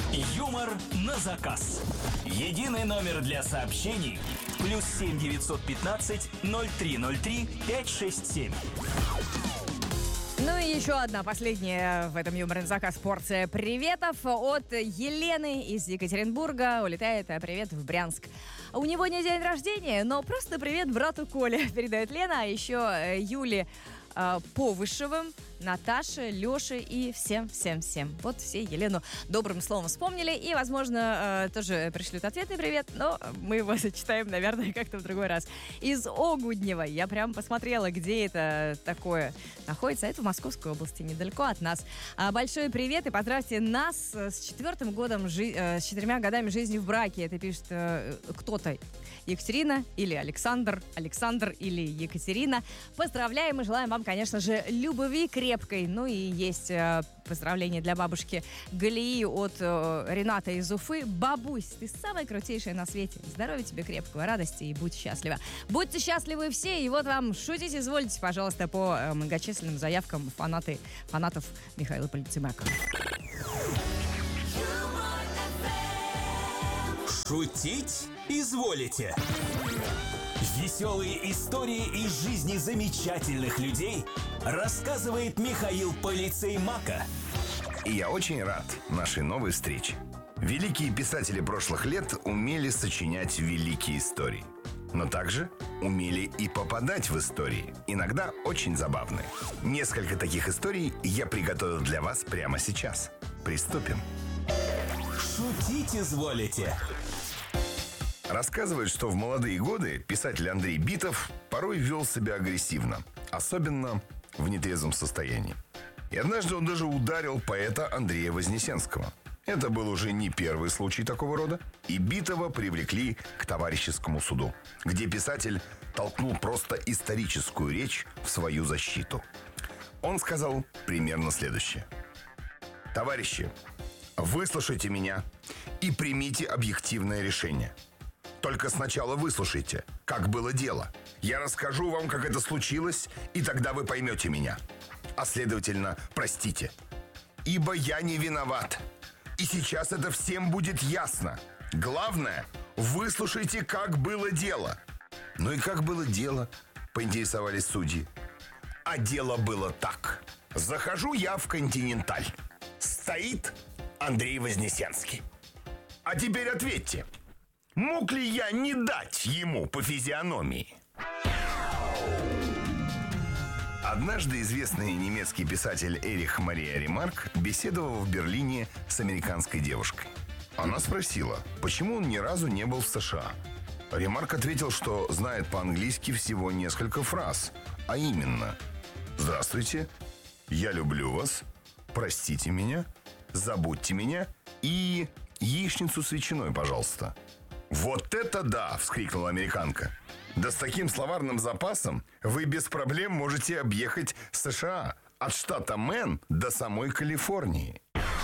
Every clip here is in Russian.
Юмор на заказ. Единый номер для сообщений. +7 915 0303 567. Ну и еще одна последняя в этом «Юмор на заказ» порция приветов от Елены из Екатеринбурга. Улетает привет в Брянск. У него не день рождения, но просто привет брату Коле, передает Лена. А еще Юле Повышевым, Наташе, Леше и всем. Вот все Елену добрым словом вспомнили и, возможно, тоже пришлют ответный привет, но мы его зачитаем, наверное, как-то в другой раз. Из Огуднева. Я прям посмотрела, где это такое находится. Это в Московской области, недалеко от нас. Большой привет и поздравьте нас с 4 годами жизни в браке. Это пишет кто-то. Екатерина или Александр или Екатерина. Поздравляем и желаем вам, конечно же, любви крепкой. Ну и есть поздравление для бабушки Галии от Рената из Уфы. Бабусь, ты самая крутейшая на свете. Здоровья тебе крепкого, радости и будь счастлива. Будьте счастливы все. И вот вам шутите, извольте, пожалуйста, по многочисленным заявкам фанатов Михаила Полицеймака. Шутить изволите. Веселые истории из жизни замечательных людей рассказывает Михаил Полицеймака. И я очень рад нашей новой встрече. Великие писатели прошлых лет умели сочинять великие истории. Но также умели и попадать в истории, иногда очень забавные. Несколько таких историй я приготовил для вас прямо сейчас. Приступим. Шутить изволите. Рассказывают, что в молодые годы писатель Андрей Битов порой вел себя агрессивно, особенно в нетрезвом состоянии. И однажды он даже ударил поэта Андрея Вознесенского. Это был уже не первый случай такого рода, и Битова привлекли к товарищескому суду, где писатель толкнул просто историческую речь в свою защиту. Он сказал примерно следующее. «Товарищи, выслушайте меня и примите объективное решение. Только сначала выслушайте, как было дело. Я расскажу вам, как это случилось, и тогда вы поймете меня. А следовательно, простите. Ибо я не виноват. И сейчас это всем будет ясно. Главное, выслушайте, как было дело». «Ну и как было дело?» — поинтересовались судьи. «А дело было так. Захожу я в «Континенталь». Стоит Андрей Вознесенский. А теперь ответьте, мог ли я не дать ему по физиономии?» Однажды известный немецкий писатель Эрих Мария Ремарк беседовал в Берлине с американской девушкой. Она спросила, почему он ни разу не был в США. Ремарк ответил, что знает по-английски всего несколько фраз, а именно: «Здравствуйте», «Я люблю вас», «Простите меня», «Забудьте меня» и «Яичницу с ветчиной, пожалуйста». «Вот это да!» — вскрикнула американка. «Да с таким словарным запасом вы без проблем можете объехать США от штата Мэн до самой Калифорнии».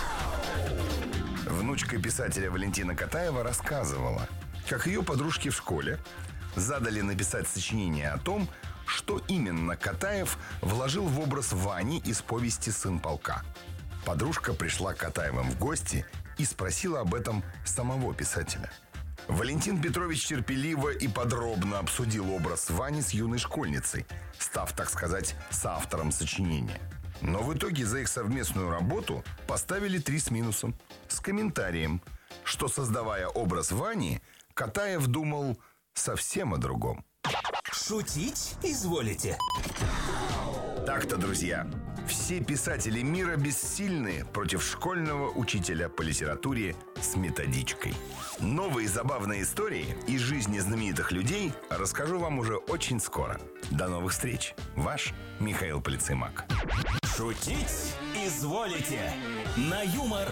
Внучка писателя Валентина Катаева рассказывала, как ее подружки в школе задали написать сочинение о том, что именно Катаев вложил в образ Вани из повести «Сын полка». Подружка пришла к Катаевым в гости и спросила об этом самого писателя. Валентин Петрович терпеливо и подробно обсудил образ Вани с юной школьницей, став, так сказать, соавтором сочинения. Но в итоге за их совместную работу поставили 3 с минусом, с комментарием, что, создавая образ Вани, Катаев думал совсем о другом. Шутить изволите. Так-то, друзья, все писатели мира бессильны против школьного учителя по литературе с методичкой. Новые забавные истории из жизни знаменитых людей расскажу вам уже очень скоро. До новых встреч. Ваш Михаил Полицеймак. Шутить изволите на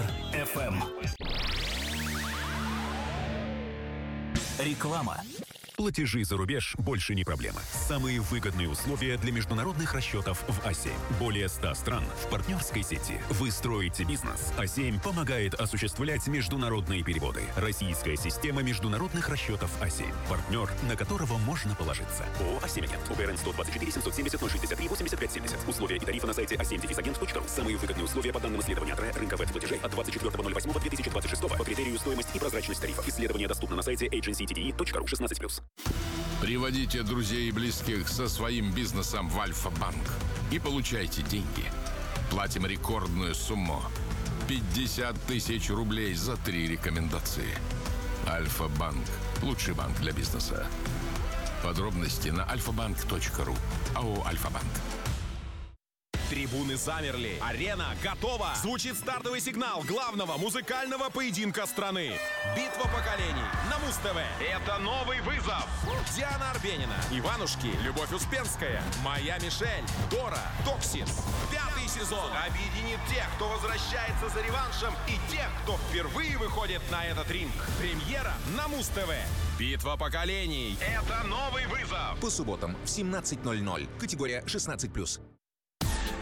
Юмор-ФМ. Реклама. Платежи за рубеж больше не проблема. Самые выгодные условия для международных расчетов в А7. Более 100 стран в партнерской сети. Вы строите бизнес. А7 помогает осуществлять международные переводы. Российская система международных расчетов А7. Партнер, на которого можно положиться. ООО «А7 Агент». УГРН 124 770 063 85 70. Условия и тарифы на сайте a7-agent.ru. Самые выгодные условия по данным исследования ТРЭ рынка веб-платежей от 24.08.2026 по критерию стоимость и прозрачность тарифов. Исследование доступно на сайте agencytde.ru 16+. Приводите друзей и близких со своим бизнесом в Альфа-банк и получайте деньги. Платим рекордную сумму – 50 тысяч рублей за 3 рекомендации. Альфа-банк – лучший банк для бизнеса. Подробности на alfabank.ru. АО «Альфа-банк». Трибуны замерли. Арена готова. Звучит стартовый сигнал главного музыкального поединка страны. Битва поколений на Муз-ТВ. Это новый вызов. Диана Арбенина, Иванушки, Любовь Успенская, Моя Мишель, Дора, Токсин. 5-й сезон объединит тех, кто возвращается за реваншем, и тех, кто впервые выходит на этот ринг. Премьера на Муз-ТВ. Битва поколений. Это новый вызов. По субботам в 17:00. Категория 16+.